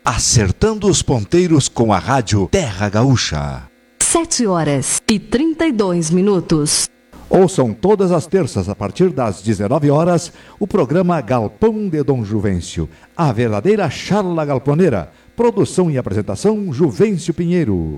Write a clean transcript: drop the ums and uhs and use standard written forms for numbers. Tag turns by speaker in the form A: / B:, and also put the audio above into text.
A: acertando os ponteiros com a rádio Terra Gaúcha.
B: 7h32.
C: Ouçam todas as terças, a partir das 19 horas, o programa Galpão de Dom Juvencio, a verdadeira charla galponeira. Produção e apresentação, Juvencio Pinheiro.